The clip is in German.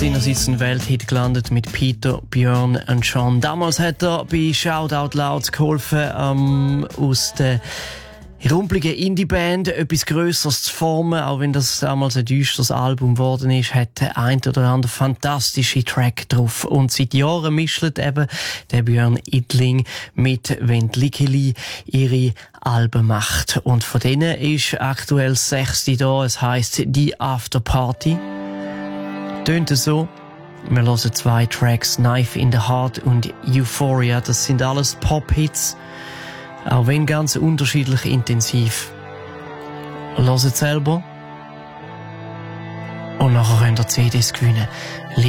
seinerseits ein Welthit gelandet mit Peter, Björn und Sean. Damals hat er bei Shout Out Loud geholfen, aus der rumpelige Indie-Band etwas Grösseres zu formen. Auch wenn das damals ein düsteres Album geworden ist, hat der ein oder andere fantastische Track drauf. Und seit Jahren mischt eben der Björn Idling mit, wenn die Likeli ihre Alben macht. Und von denen ist aktuell das 6. da. Es heisst «Die Afterparty». Tönt so. Wir hören 2 Tracks, «Knife in the Heart» und «Euphoria». Das sind alles Pop-Hits. Auch wenn ganz unterschiedlich intensiv. Hört selber. Und nachher könnt ihr CDs gewinnen.